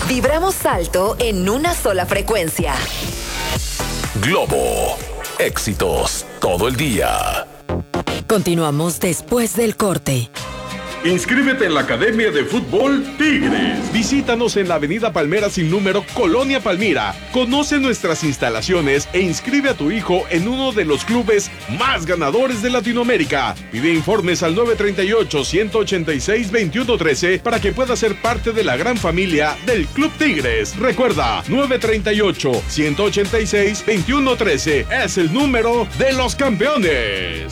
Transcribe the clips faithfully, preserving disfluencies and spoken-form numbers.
Vibramos alto en una sola frecuencia. Globo. Éxitos todo el día. Continuamos después del corte. Inscríbete en la Academia de Fútbol Tigres. Visítanos en la Avenida Palmera sin número, Colonia Palmira. Conoce nuestras instalaciones e inscribe a tu hijo en uno de los clubes más ganadores de Latinoamérica. Pide informes al nueve tres ocho, uno ocho seis, dos uno uno tres para que pueda ser parte de la gran familia del Club Tigres. Recuerda, nueve tres ocho, uno ocho seis, dos uno uno tres es el número de los campeones.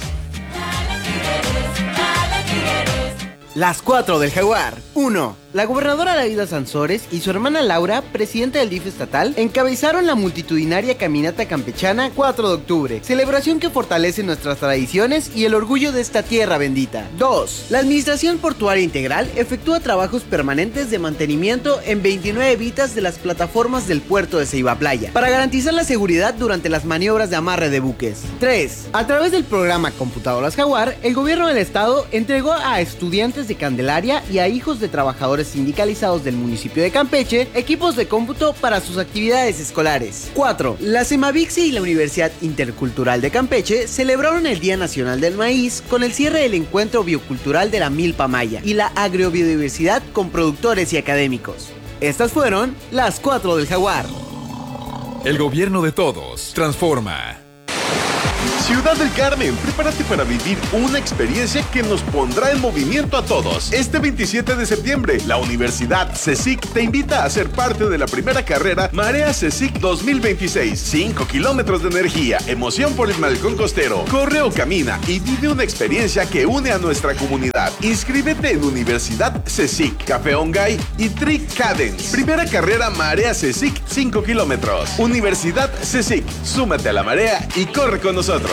Las cuatro del Jaguar. uno. La gobernadora Laida Sansores y su hermana Laura, presidenta del D I F estatal, encabezaron la multitudinaria caminata campechana cuatro de octubre, celebración que fortalece nuestras tradiciones y el orgullo de esta tierra bendita. dos. La Administración Portuaria Integral efectúa trabajos permanentes de mantenimiento en veintinueve vitas de las plataformas del puerto de Ceiba Playa, para garantizar la seguridad durante las maniobras de amarre de buques. tres. A través del programa Computadoras Jaguar, el gobierno del estado entregó a estudiantes de Candelaria y a hijos de trabajadores sindicalizados del municipio de Campeche equipos de cómputo para sus actividades escolares. cuatro. La Semavixi y la Universidad Intercultural de Campeche celebraron el Día Nacional del Maíz con el cierre del encuentro biocultural de la Milpa Maya y la agrobiodiversidad con productores y académicos. Estas fueron las cuatro del Jaguar. El gobierno de todos transforma. Ciudad del Carmen, prepárate para vivir una experiencia que nos pondrá en movimiento a todos. Este veintisiete de septiembre, la Universidad CECIC te invita a ser parte de la primera carrera Marea CECIC dos mil veintiséis. cinco kilómetros de energía, emoción por el malecón costero. Corre o camina y vive una experiencia que une a nuestra comunidad. Inscríbete en Universidad CECIC, Café Ongay y Trick Cadence. Primera carrera Marea CECIC, cinco kilómetros. Universidad CECIC, súmate a la marea y corre con nosotros.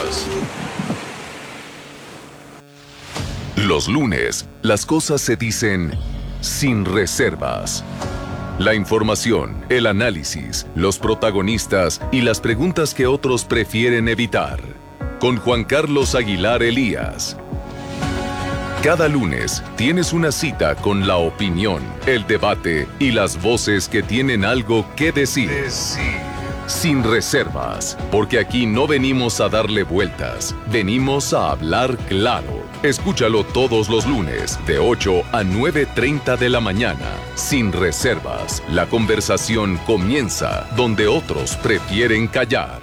Los lunes, las cosas se dicen sin reservas. La información, el análisis, los protagonistas y las preguntas que otros prefieren evitar. Con Juan Carlos Aguilar Elías. Cada lunes tienes una cita con la opinión, el debate y las voces que tienen algo que decir. decir. Sin reservas, porque aquí no venimos a darle vueltas, venimos a hablar claro. Escúchalo todos los lunes, de ocho a nueve treinta de la mañana. Sin reservas, la conversación comienza donde otros prefieren callar.